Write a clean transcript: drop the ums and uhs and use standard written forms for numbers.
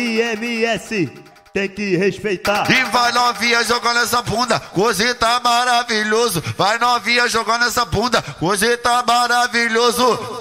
IMS, tem que respeitar. E vai novinha jogando essa bunda, hoje tá maravilhoso. Vai novinha jogando essa bunda, hoje tá maravilhoso.